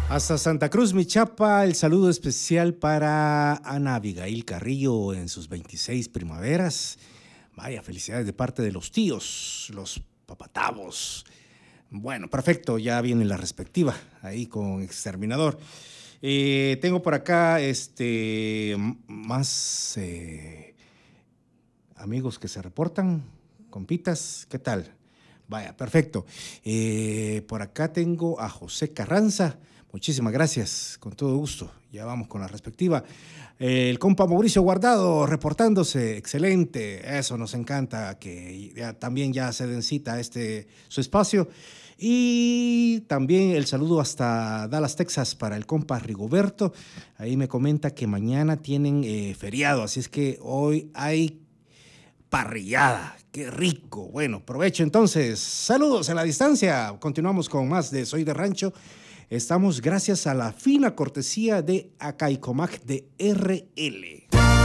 Hasta Santa Cruz, Michapa, el saludo especial para Ana Abigail Carrillo en sus 26 primaveras. Vaya, felicidades de parte de los tíos, los papatavos. Bueno, perfecto, ya viene la respectiva, ahí con Exterminador. Tengo por acá más amigos que se reportan, compitas, ¿qué tal? Vaya, perfecto. Por acá tengo a José Carranza. Muchísimas gracias, con todo gusto. Ya vamos con la respectiva. El compa Mauricio Guardado reportándose, excelente. Eso nos encanta, que también ya se dencita su espacio. Y también el saludo hasta Dallas, Texas, para el compa Rigoberto. Ahí me comenta que mañana tienen feriado, así es que hoy hay parrillada. ¡Qué rico! Bueno, provecho entonces. Saludos a la distancia. Continuamos con más de Soy de Rancho. Estamos gracias a la fina cortesía de Acaicomac de RL.